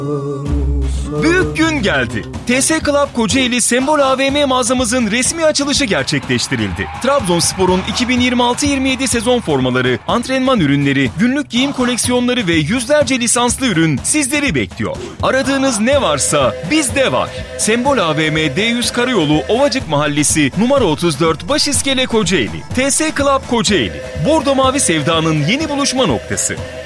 Büyük gün geldi. TS Club Kocaeli Sembol AVM mağazamızın resmi açılışı gerçekleştirildi. Trabzonspor'un 2026-27 sezon formaları, antrenman ürünleri, günlük giyim koleksiyonları ve yüzlerce lisanslı ürün sizleri bekliyor. Aradığınız ne varsa bizde var. Sembol AVM D100 Karayolu Ovacık Mahallesi numara 34 Başiskele Kocaeli. TS Club Kocaeli. Bordo Mavi Sevda'nın yeni buluşma noktası.